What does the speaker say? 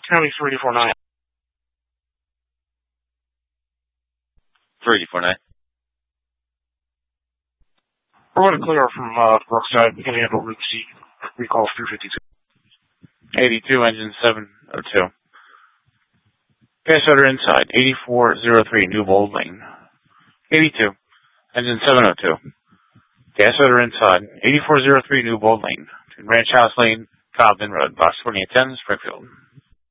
County 349. 349. We're going to clear from Brookside. We can handle Route C. Recall 352. 82, engine 702. Gas odor inside, 8403 New Bold Lane. 82, engine 702. Gas odor inside, 8403 New Bold Lane. Between Ranch House Lane, Cobden Road, box 2810, Springfield.